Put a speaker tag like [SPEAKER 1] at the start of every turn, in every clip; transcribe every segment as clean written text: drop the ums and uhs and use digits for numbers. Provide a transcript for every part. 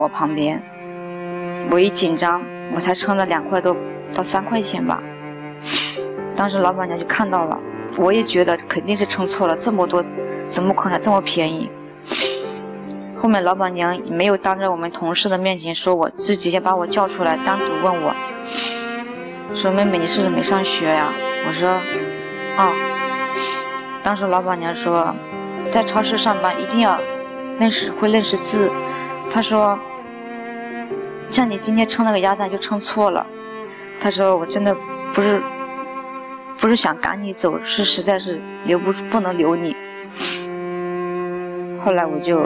[SPEAKER 1] 我旁边，我一紧张，我才称了2块多到3块钱吧。当时老板娘就看到了，我也觉得肯定是称错了，这么多怎么可能这么便宜。后面老板娘没有当着我们同事的面前说我，就直接把我叫出来单独问我，说妹妹你是不是没上学呀？我说当时老板娘说在超市上班一定要会认识字，她说像你今天称那个鸭蛋就称错了，她说我真的不是想赶你走，是实在是不能留你。后来我就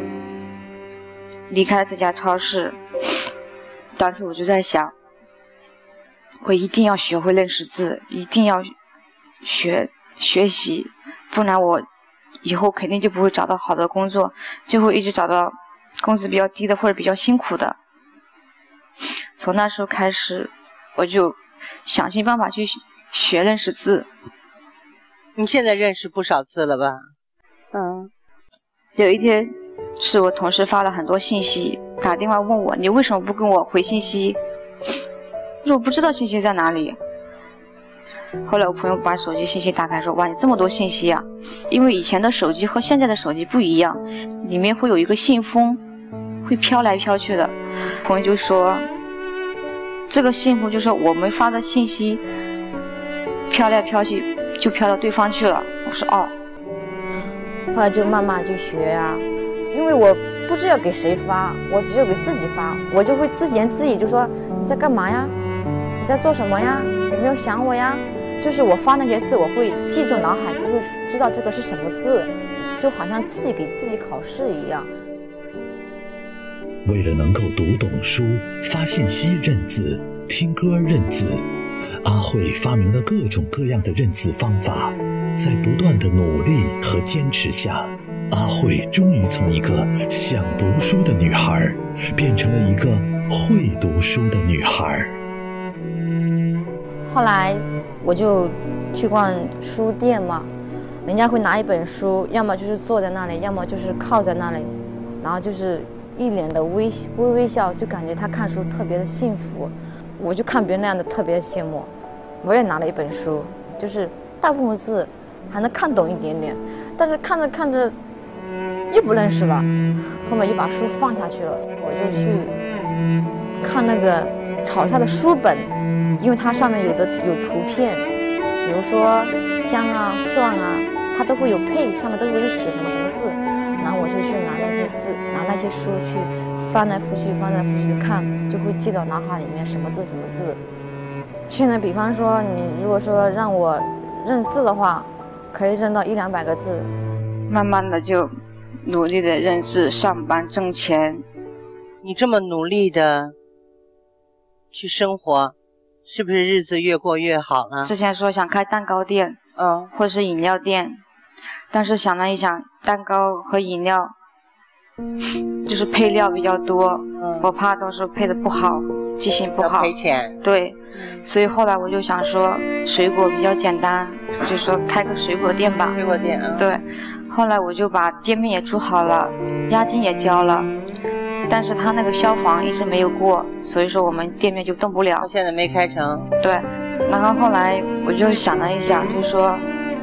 [SPEAKER 1] 离开了这家超市，当时我就在想，我一定要学会认识字，一定要学习，不然我以后肯定就不会找到好的工作，就会一直找到工资比较低的或者比较辛苦的。从那时候开始，我就想尽办法去学认识字。
[SPEAKER 2] 你现在认识不少字了吧？
[SPEAKER 1] 有一天是我同事发了很多信息，打电话问我你为什么不跟我回信息，我说我不知道信息在哪里。后来我朋友把手机信息打开说，哇你这么多信息啊，因为以前的手机和现在的手机不一样，里面会有一个信封会飘来飘去的。朋友就说这个信封就是我们发的信息飘来飘去就飘到对方去了。我说
[SPEAKER 3] 后来就慢慢去学呀，因为我不知道给谁发，我只有给自己发，我就会自言自语就说你在干嘛呀，你在做什么呀，有没有想我呀，就是我发那些字我会记住脑海，就会知道这个是什么字，就好像自己给自己考试一样。
[SPEAKER 4] 为了能够读懂书、发信息认字、听歌认字，阿慧发明了各种各样的认字方法。在不断的努力和坚持下，阿慧终于从一个想读书的女孩变成了一个会读书的女孩。
[SPEAKER 3] 后来我就去逛书店嘛，人家会拿一本书，要么就是坐在那里，要么就是靠在那里，然后就是一脸的微笑，就感觉他看书特别的幸福。我就看别人那样的特别的羡慕，我也拿了一本书，就是大部分字还能看懂一点点，但是看着看着又不认识了，后面又把书放下去了。我就去看那个炒菜的书本，因为它上面有图片，比如说姜啊蒜啊，它都会有配，上面都会有写什么什么字，然后我就去拿那些字，拿那些书去翻来覆去的看，就会记到脑海里面什么字什么字。现在比方说你如果说让我认字的话，可以认到100-200个字。
[SPEAKER 1] 慢慢的就努力的认字，上班挣钱。
[SPEAKER 2] 你这么努力的去生活，是不是日子越过越好了？
[SPEAKER 1] 之前说想开蛋糕店，或是饮料店，但是想了一想，蛋糕和饮料就是配料比较多，我怕到时候配的不好，记性不好，
[SPEAKER 2] 要赔钱。
[SPEAKER 1] 对，所以后来我就想说水果比较简单，我就说开个水果店吧。
[SPEAKER 2] 水果店
[SPEAKER 1] 对，后来我就把店面也租好了，押金也交了，但是他那个消防一直没有过，所以说我们店面就动不了。
[SPEAKER 2] 他现在没开成。
[SPEAKER 1] 对，然后后来我就想了一想，就说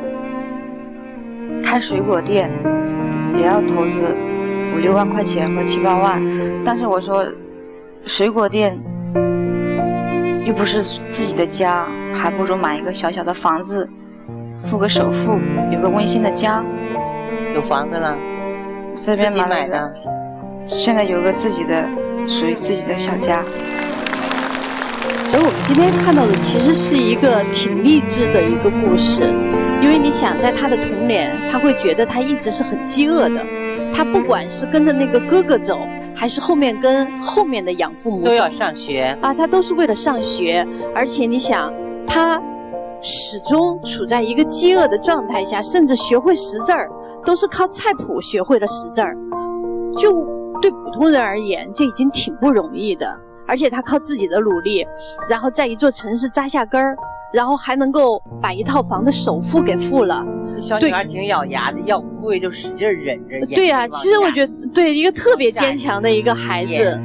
[SPEAKER 1] 开水果店也要投资5-6万块钱或7-8万，但是我说水果店又不是自己的家，还不如买一个小小的房子，付个首付，有个温馨的家。
[SPEAKER 2] 有房子了？
[SPEAKER 1] 这边
[SPEAKER 2] 自己买的。
[SPEAKER 1] 现在有个自己的属于自己的小家。
[SPEAKER 5] 所以我们今天看到的其实是一个挺励志的一个故事，因为你想在他的童年，他会觉得他一直是很饥饿的，他不管是跟着那个哥哥走，还是后面跟后面的养父母走，
[SPEAKER 2] 都要上学
[SPEAKER 5] 啊，他都是为了上学。而且你想，他始终处在一个饥饿的状态下，甚至学会识字儿都是靠菜谱学会了识字儿，就对普通人而言，这已经挺不容易的。而且他靠自己的努力，然后在一座城市扎下根儿，然后还能够把一套房的首付给付了。
[SPEAKER 2] 小女孩挺咬牙的，要不会就使劲忍着。
[SPEAKER 5] 对啊，其实我觉得对一个特别坚强的一个孩子。